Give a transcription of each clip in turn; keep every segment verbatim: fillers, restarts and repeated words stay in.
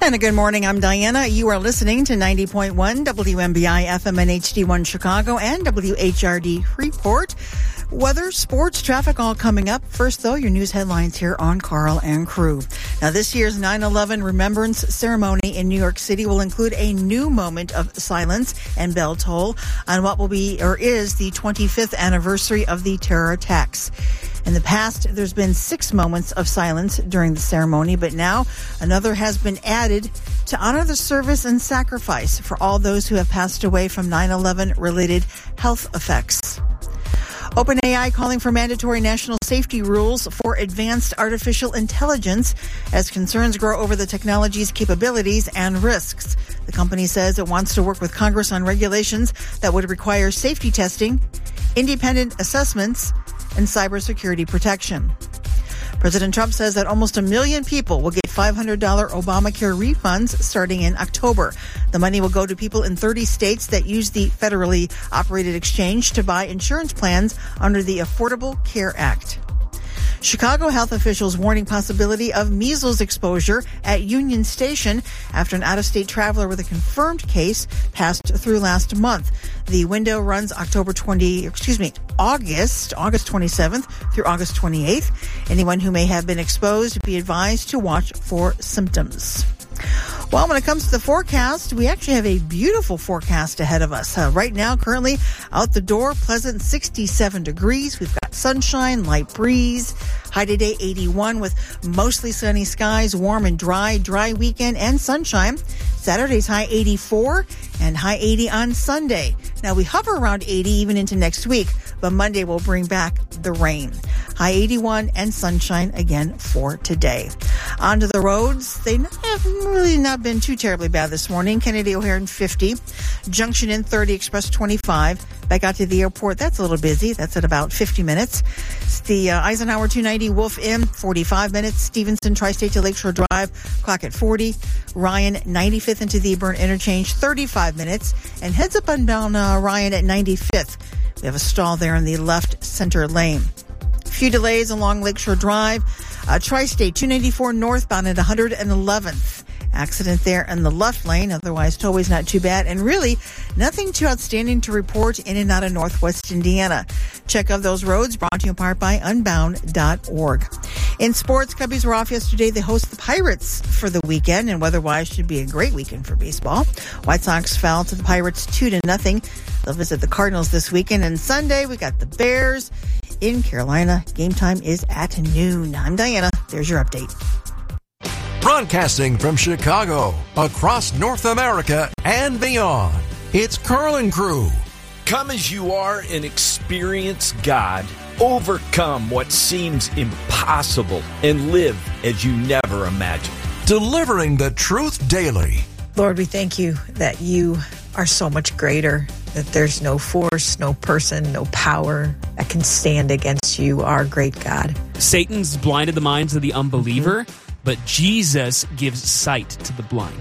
And a good morning. I'm Diana. You are listening to ninety point one W M B I F M and H D one Chicago and W H R D Freeport. Weather, sports, traffic all coming up. First, though, your news headlines here on Carl and Crew. Now, this year's nine eleven Remembrance Ceremony in New York City will include a new moment of silence and bell toll on what will be or is the twenty-fifth anniversary of the terror attacks. In the past, there's been six moments of silence during the ceremony, but now another has been added to honor the service and sacrifice for all those who have passed away from nine eleven related health effects. OpenAI calling for mandatory national safety rules for advanced artificial intelligence as concerns grow over the technology's capabilities and risks. The company says it wants to work with Congress on regulations that would require safety testing, independent assessments, and cybersecurity protection. President Trump says that almost a million people will get five hundred dollars Obamacare refunds starting in October. The money will go to people in thirty states that use the federally operated exchange to buy insurance plans under the Affordable Care Act. Chicago health officials warning possibility of measles exposure at Union Station after an out-of-state traveler with a confirmed case passed through last month. The window runs October twentieth, excuse me, August, August twenty-seventh through August twenty-eighth. Anyone who may have been exposed be advised to watch for symptoms. Well, when it comes to the forecast, we actually have a beautiful forecast ahead of us. Uh, right now, currently out the door, pleasant sixty-seven degrees. We've got sunshine, light breeze. High today, eighty-one with mostly sunny skies, warm and dry, dry weekend and sunshine. Saturday's high eighty-four and high eighty on Sunday. Now we hover around eighty even into next week, but Monday will bring back the rain. High eighty-one and sunshine again for today. Onto the roads. They have really not been too terribly bad this morning. Kennedy O'Hare fifty. Junction in thirty, Express twenty-five. Back out to the airport. That's a little busy. That's at about fifty minutes. It's the uh, Eisenhower two ninety Wolf M, forty-five minutes. Stevenson Tri-State to Lakeshore Drive, clock at forty. Ryan, ninety-fifth into the Burn Interchange, thirty-five minutes. And heads up and down uh, Ryan at ninety-fifth. We have a stall there in the left center lane. A few delays along Lakeshore Drive. Uh, Tri-State two ninety-four northbound at one hundred eleventh. Accident there in the left lane. Otherwise, tollway's not too bad. And really, nothing too outstanding to report in and out of Northwest Indiana. Check out those roads brought to you in part by unbound dot org. In sports, Cubbies were off yesterday. They host the Pirates for the weekend, and weather-wise should be a great weekend for baseball. White Sox fell to the Pirates two to nothing. They'll visit the Cardinals this weekend. And Sunday, we got the Bears in Carolina. Game time is at noon. I'm Diana. There's your update. Broadcasting from Chicago, across North America and beyond, it's Carl and Crew. Come as you are and experience God. Overcome what seems impossible and live as you never imagined. Delivering the truth daily. Lord, we thank you that you are so much greater, that there's no force, no person, no power that can stand against you, our great God. Satan's blinded the minds of the unbeliever, mm-hmm. but Jesus gives sight to the blind.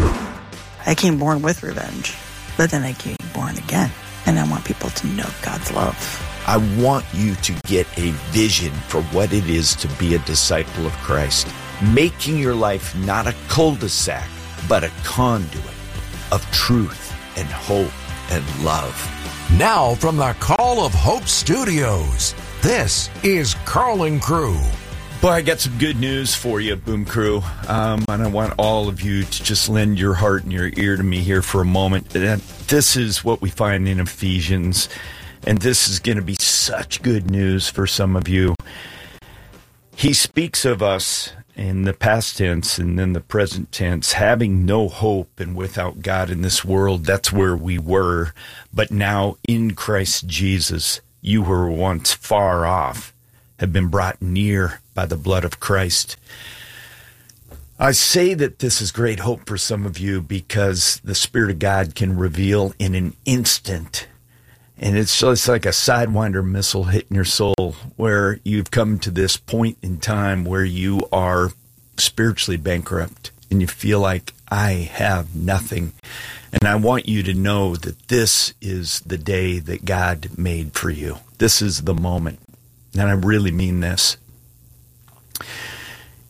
I came born with revenge, but then I came born again, and I want people to know God's love. I want you to get a vision for what it is to be a disciple of Christ, making your life not a cul-de-sac, but a conduit of truth and hope and love. Now from the Call of Hope Studios, this is Carl and Crew. Boy, I got some good news for you, Boom Crew. Um, and I want all of you to just lend your heart and your ear to me here for a moment. This is what we find in Ephesians, and this is going to be such good news for some of you. He speaks of us in the past tense and then the present tense, having no hope and without God in this world. That's where we were. But now in Christ Jesus, you who were once far off have been brought near by the blood of Christ. I say that this is great hope for some of you because the Spirit of God can reveal in an instant. And it's just like a Sidewinder missile hitting your soul, where you've come to this point in time where you are spiritually bankrupt and you feel like, I have nothing. And I want you to know that this is the day that God made for you. This is the moment. And I really mean this.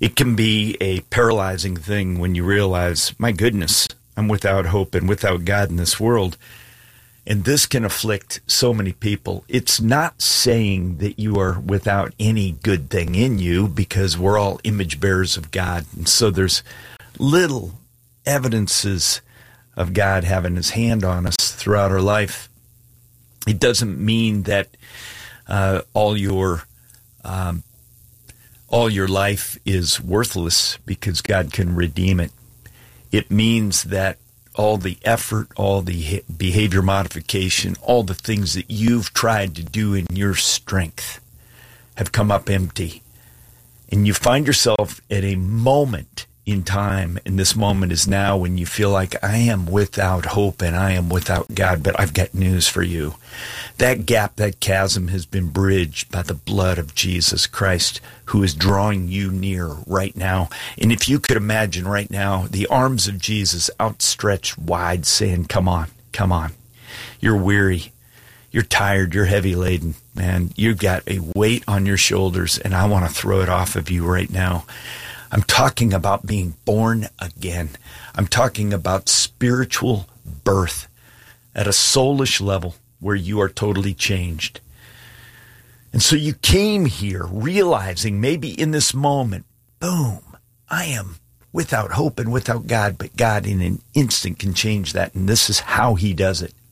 It can be a paralyzing thing when you realize, my goodness, I'm without hope and without God in this world. And this can afflict so many people. It's not saying that you are without any good thing in you, because we're all image bearers of God. And so there's little evidences of God having his hand on us throughout our life. It doesn't mean that uh, all your um, all your life is worthless, because God can redeem it. It means that all the effort, all the behavior modification, all the things that you've tried to do in your strength have come up empty. And you find yourself at a moment in time, and this moment is now, when you feel like, I am without hope and I am without God. But I've got news for you. That gap, that chasm has been bridged by the blood of Jesus Christ, who is drawing you near right now. And if you could imagine right now, the arms of Jesus outstretched wide, saying, come on, come on. You're weary. You're tired. You're heavy laden, man. You've got a weight on your shoulders, and I want to throw it off of you right now. I'm talking about being born again. I'm talking about spiritual birth at a soulish level where you are totally changed. And so you came here realizing, maybe in this moment, boom, I am without hope and without God, but God in an instant can change that. And this is how he does it.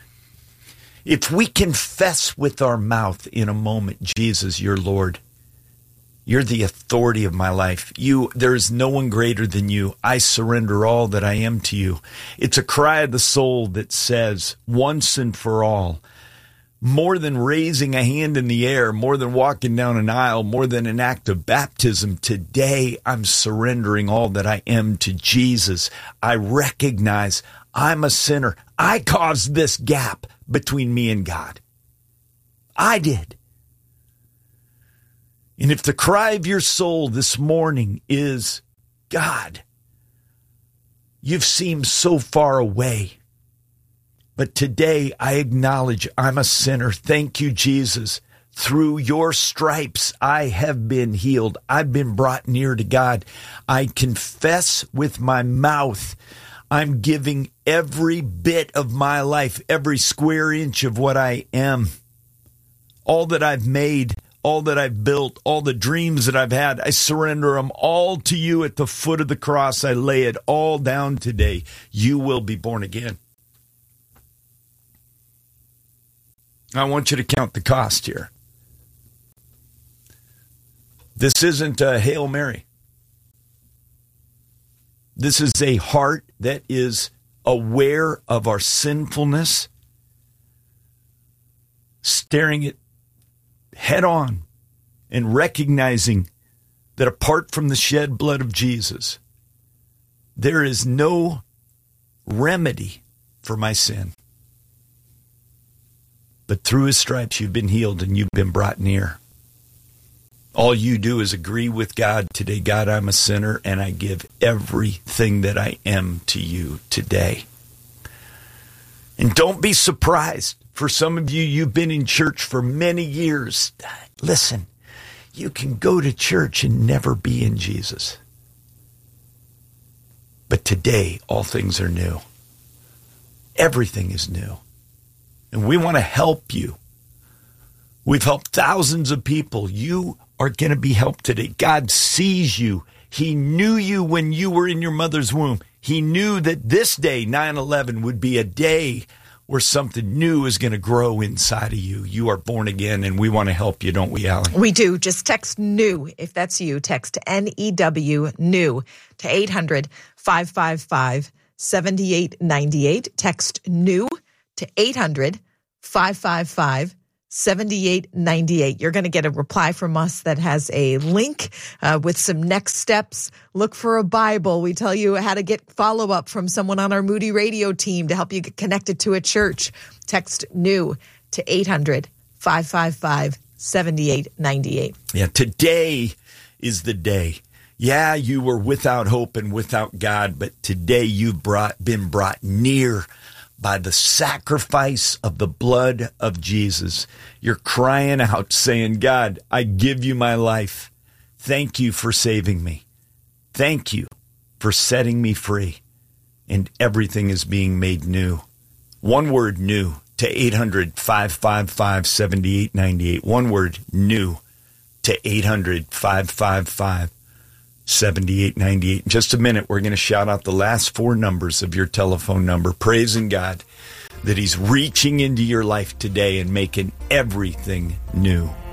If we confess with our mouth in a moment, Jesus, you're Lord, you're the authority of my life. You, there is no one greater than you. I surrender all that I am to you. It's a cry of the soul that says, once and for all, more than raising a hand in the air, more than walking down an aisle, more than an act of baptism, today I'm surrendering all that I am to Jesus. I recognize I'm a sinner. I caused this gap between me and God. I did. And if the cry of your soul this morning is, God, you've seemed so far away, but today I acknowledge I'm a sinner. Thank you, Jesus. Through your stripes, I have been healed. I've been brought near to God. I confess with my mouth, I'm giving every bit of my life, every square inch of what I am, all that I've made, all that I've built, all the dreams that I've had, I surrender them all to you at the foot of the cross. I lay it all down today. You will be born again. I want you to count the cost here. This isn't a Hail Mary. This is a heart that is aware of our sinfulness, staring it head on and recognizing that apart from the shed blood of Jesus, there is no remedy for my sin. But through his stripes, you've been healed and you've been brought near. All you do is agree with God today. God, I'm a sinner, and I give everything that I am to you today. And don't be surprised. For some of you, you've been in church for many years. Listen, you can go to church and never be in Jesus. But today, all things are new. Everything is new. And we want to help you. We've helped thousands of people. You are going to be helped today. God sees you. He knew you when you were in your mother's womb. He knew that this day, nine eleven, would be a day where something new is going to grow inside of you. You are born again, and we want to help you, don't we, Allie? We do. Just text NEW, if that's you. Text N E W, NEW, to eight hundred, five five five, seven eight nine eight. Text NEW to eight hundred, five five five, seven eight nine eight. You're going to get a reply from us that has a link uh, with some next steps. Look for a Bible. We tell you how to get follow-up from someone on our Moody Radio team to help you get connected to a church. Text NEW to eight hundred, five five five, seven eight nine eight. Yeah, today is the day. Yeah, you were without hope and without God, but today you've brought, been brought near by the sacrifice of the blood of Jesus. You're crying out saying, God, I give you my life. Thank you for saving me. Thank you for setting me free. And everything is being made new. One word, new, to eight hundred, five five five, seven eight nine eight. One word, new, to eight hundred, five five five, seven eight nine eight. In just a minute, we're going to shout out the last four numbers of your telephone number, praising God that he's reaching into your life today and making everything new.